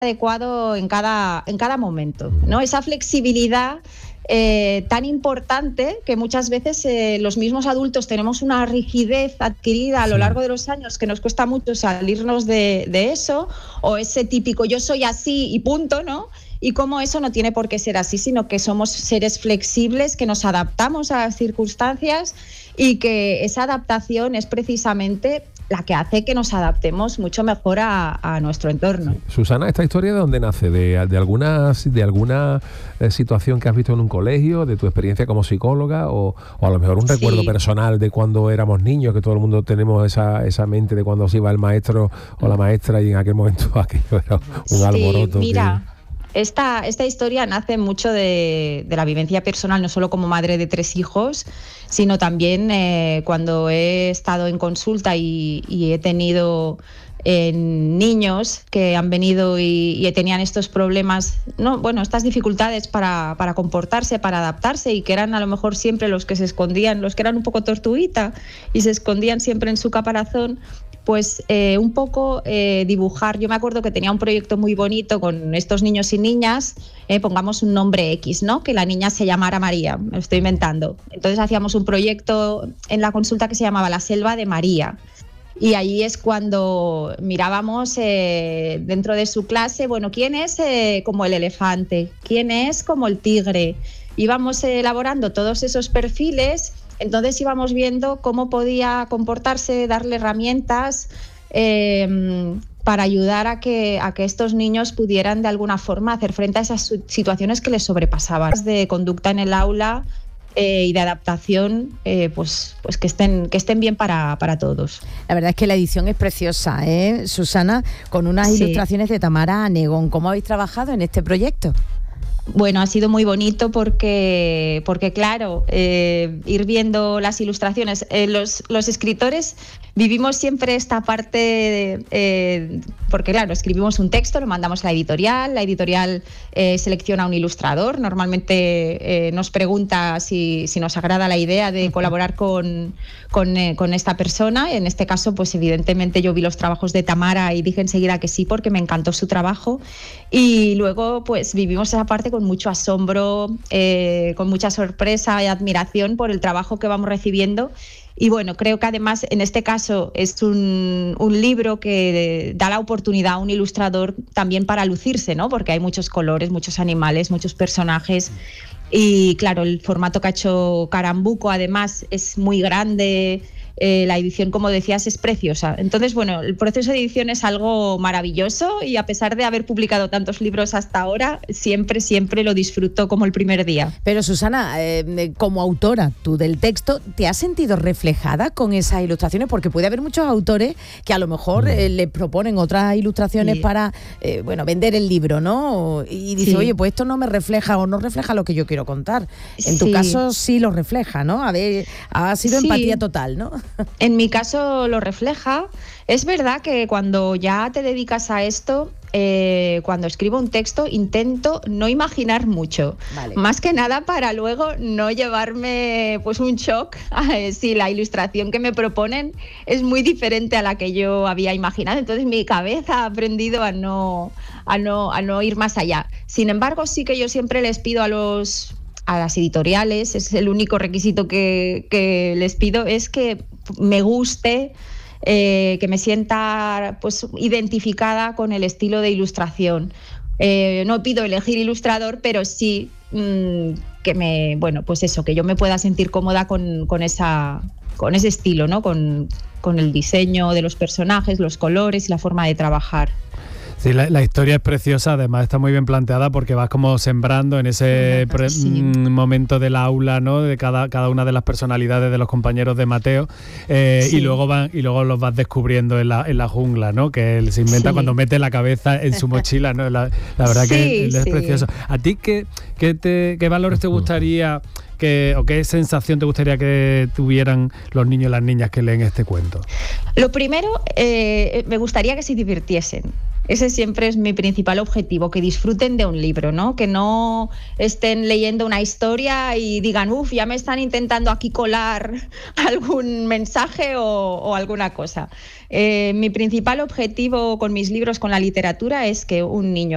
adecuado en cada momento, ¿no? Esa flexibilidad tan importante que muchas veces los mismos adultos tenemos una rigidez adquirida a lo largo de los años que nos cuesta mucho salirnos de eso, o ese típico yo soy así y punto, ¿no? Y cómo eso no tiene por qué ser así, sino que somos seres flexibles, que nos adaptamos a las circunstancias y que esa adaptación es precisamente la que hace que nos adaptemos mucho mejor a nuestro entorno. Susana, ¿esta historia de dónde nace? ¿De alguna situación que has visto en un colegio, de tu experiencia como psicóloga, o a lo mejor un recuerdo personal de cuando éramos niños, que todo el mundo tenemos esa mente de cuando se iba el maestro o la maestra y en aquel momento aquello era un alboroto? Mira, esta historia nace mucho de la vivencia personal, no solo como madre de 3 hijos, sino también cuando he estado en consulta y he tenido niños que han venido y tenían estos problemas, estas dificultades para comportarse, para adaptarse, y que eran a lo mejor siempre los que se escondían, los que eran un poco tortuguita y se escondían siempre en su caparazón. Pues un poco dibujar. Yo me acuerdo que tenía un proyecto muy bonito con estos niños y niñas, pongamos un nombre X, ¿no? Que la niña se llamara María, me lo estoy inventando. Entonces hacíamos un proyecto en la consulta que se llamaba La Selva de María. Y ahí es cuando mirábamos dentro de su clase, ¿quién es como el elefante? ¿Quién es como el tigre? Íbamos elaborando todos esos perfiles. Entonces íbamos viendo cómo podía comportarse, darle herramientas para ayudar a que estos niños pudieran de alguna forma hacer frente a esas situaciones que les sobrepasaban. De conducta en el aula y de adaptación, pues que estén bien para todos. La verdad es que la edición es preciosa, Susana, con unas ilustraciones de Tamara Anegón. ¿Cómo habéis trabajado en este proyecto? Bueno, ha sido muy bonito porque claro, ir viendo las ilustraciones. Los escritores vivimos siempre esta parte, porque claro, escribimos un texto, lo mandamos a la editorial selecciona un ilustrador, normalmente nos pregunta si nos agrada la idea de colaborar con esta persona. En este caso, pues evidentemente yo vi los trabajos de Tamara y dije enseguida que sí, porque me encantó su trabajo, y luego pues vivimos esa parte con mucho asombro, con mucha sorpresa y admiración por el trabajo que vamos recibiendo. Y bueno, creo que además en este caso es un libro que da la oportunidad a un ilustrador también para lucirse, ¿no? Porque hay muchos colores, muchos animales, muchos personajes. Y claro, el formato que ha hecho Carambuco además es muy grande. La edición, como decías, es preciosa. Entonces, bueno, el proceso de edición es algo maravilloso, y a pesar de haber publicado tantos libros hasta ahora, siempre lo disfruto como el primer día. Pero Susana, como autora tú del texto, ¿te has sentido reflejada con esas ilustraciones? Porque puede haber muchos autores que a lo mejor les proponen otras ilustraciones para vender el libro, ¿no? Y dice, oye, pues esto no me refleja o no refleja lo que yo quiero contar. En tu caso sí lo refleja, ¿no? Ha sido empatía total, ¿no? En mi caso lo refleja. Es verdad que cuando ya te dedicas a esto, cuando escribo un texto intento no imaginar mucho, más que nada para luego no llevarme pues un shock si la ilustración que me proponen es muy diferente a la que yo había imaginado. Entonces mi cabeza ha aprendido a no ir más allá. Sin embargo, sí que yo siempre les pido a las editoriales, es el único requisito que les pido, es que me guste, que me sienta pues identificada con el estilo de ilustración. No pido elegir ilustrador, pero sí que yo me pueda sentir cómoda con ese estilo, ¿no? Con el diseño de los personajes, los colores y la forma de trabajar. Sí, la historia es preciosa, además está muy bien planteada porque vas como sembrando en ese momento del aula, ¿no? De cada una de las personalidades de los compañeros de Mateo, y luego los vas descubriendo en la jungla, ¿no? Que él se inventa cuando mete la cabeza en su mochila, ¿no? La verdad que es precioso. ¿A ti qué valores te gustaría o qué sensación te gustaría que tuvieran los niños y las niñas que leen este cuento? Lo primero, me gustaría que se divirtiesen. Ese siempre es mi principal objetivo, que disfruten de un libro, ¿no? Que no estén leyendo una historia y digan, ya me están intentando aquí colar algún mensaje o alguna cosa. Mi principal objetivo con mis libros, con la literatura, es que un niño